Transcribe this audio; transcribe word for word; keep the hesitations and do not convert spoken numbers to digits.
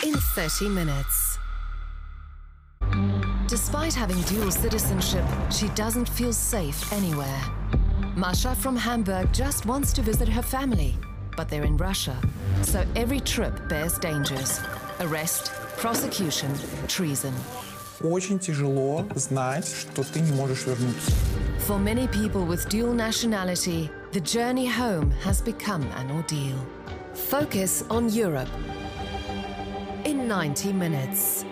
in thirty minutes. Despite having dual citizenship, she doesn't feel safe anywhere. Masha from Hamburg just wants to visit her family, but they're in Russia, so every trip bears dangers. Arrest, prosecution, treason. Очень тяжело знать, что ты не можешь вернуться. For many people with dual nationality, the journey home has become an ordeal. Focus on Europe in ninety minutes.